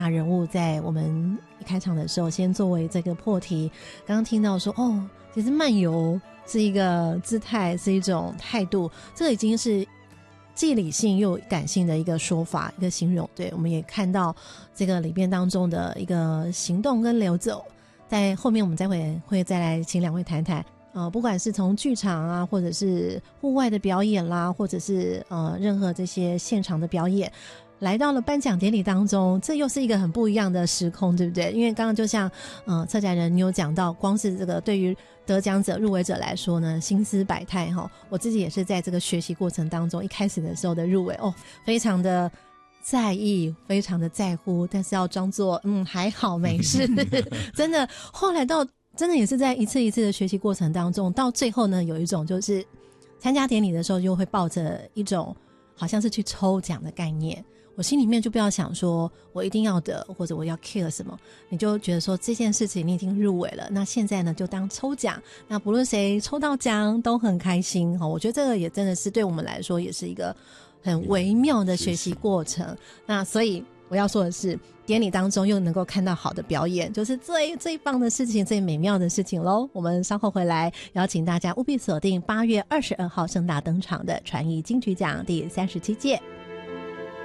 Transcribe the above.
人物在我们一开场的时候先作为这个破题，刚刚听到说其实漫游是一个姿态，是一种态度，这个已经是既理性又感性的一个说法，一个形容。对，我们也看到这个里边当中的一个行动跟流走，在后面我们会再来请两位谈谈不管是从剧场啊，或者是户外的表演啦，或者是任何这些现场的表演，来到了颁奖典礼当中，这又是一个很不一样的时空，对不对？因为刚刚就像策展人你有讲到，光是这个对于得奖者入围者来说呢，心思百态我自己也是在这个学习过程当中，一开始的时候的入围非常的在意，非常的在乎，但是要装作还好没事真的后来真的也是在一次一次的学习过程当中，到最后呢，有一种就是参加典礼的时候就会抱着一种好像是去抽奖的概念，我心里面就不要想说我一定要得或者我要 care 什么，你就觉得说这件事情你已经入围了，那现在呢就当抽奖，那不论谁抽到奖都很开心我觉得这个也真的是对我们来说也是一个很微妙的学习过程。那所以我要说的是，典礼当中又能够看到好的表演，就是最棒的事情，最美妙的事情咯。我们稍后回来邀请大家务必锁定8月22号盛大登场的传艺金曲奖第37届。